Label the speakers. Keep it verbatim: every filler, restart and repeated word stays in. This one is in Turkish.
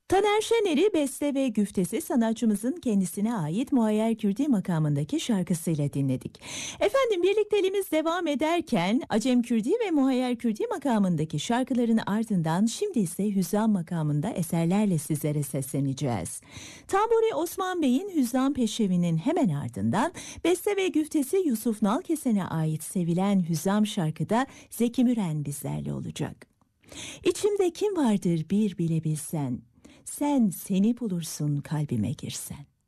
Speaker 1: Taner Şener'i beste ve güftesi sanatçımızın kendisine ait Muayyer Kürdi makamındaki şarkısıyla dinledik. Efendim birlikteliğimiz devam ederken Acem Kürdi ve Muayyer Kürdi makamındaki şarkıların ardından şimdi ise Hüzzam makamında eserlerle sizlere sesleneceğiz. Tamburi Osman Bey'in Hüzzam Peşevi'nin hemen ardından beste ve güftesi Yusuf Nalkesen'e ait sevilen Hüzzam şarkıda Zeki Müren bizlerle olacak. İçimde kim vardır bir bile bilsen, sen seni bulursun kalbime girsen.